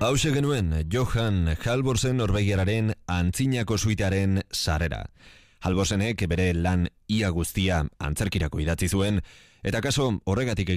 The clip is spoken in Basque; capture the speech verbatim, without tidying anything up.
Hauxe genuen Johan Halvorsen Norvegiararen antzinako suitearen sarrera. Halvorsenek bere lan ia guztia antzerkirako idatzi zuen, eta kaso horregatik